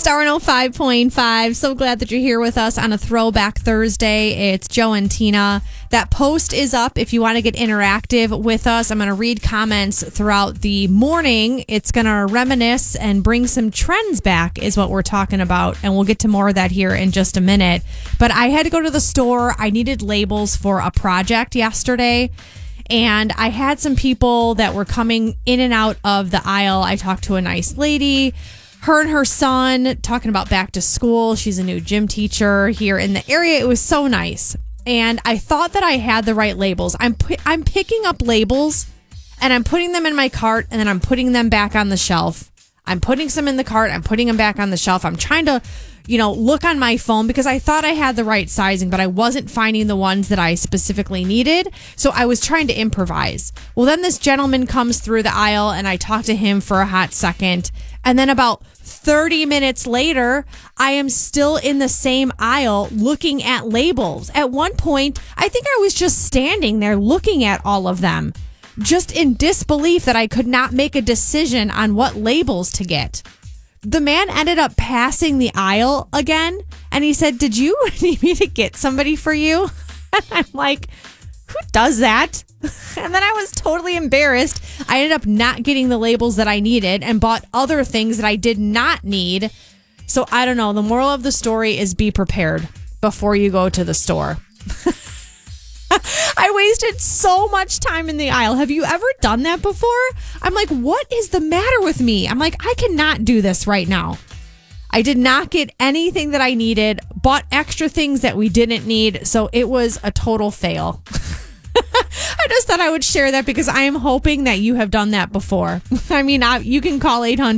Star 105.5. So glad that you're here with us on a Throwback Thursday. It's Joe and Tina. That post is up if you want to get interactive with us. I'm going to read comments throughout the morning. It's going to reminisce and bring some trends back is what we're talking about. And we'll get to more of that here in just a minute. But I had to go to the store. I needed labels for a project yesterday. And I had some people that were coming in and out of the aisle. I talked to a nice lady. Her and her son talking about back to school. She's a new gym teacher here in the area. It was so nice. And I thought that I had the right labels. I'm picking up labels and I'm putting them in my cart and then I'm putting them back on the shelf. I'm putting some in the cart. I'm putting them back on the shelf. I'm trying to, look on my phone because I thought I had the right sizing, but I wasn't finding the ones that I specifically needed. So I was trying to improvise. Well, then this gentleman comes through the aisle and I talk to him for a hot second. And then about 30 minutes later, I am still in the same aisle looking at labels. At one point, I think I was just standing there looking at all of them, just in disbelief that I could not make a decision on what labels to get. The man ended up passing the aisle again, and he said, "Did you need me to get somebody for you?" And I'm like, who does that? And then I was totally embarrassed. I ended up not getting the labels that I needed and bought other things that I did not need. So I don't know. The moral of the story is be prepared before you go to the store. I wasted so much time in the aisle. Have you ever done that before? I'm like, what is the matter with me? I'm like, I cannot do this right now. I did not get anything that I needed, bought extra things that we didn't need. So it was a total fail. I just thought I would share that because I am hoping that you have done that before. I mean, you can call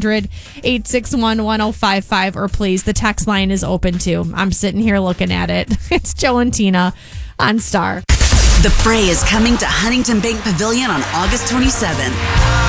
800-861-1055 or please, the text line is open too. I'm sitting here looking at it. It's Joe and Tina on Star. The Fray is coming to Huntington Bank Pavilion on August 27th.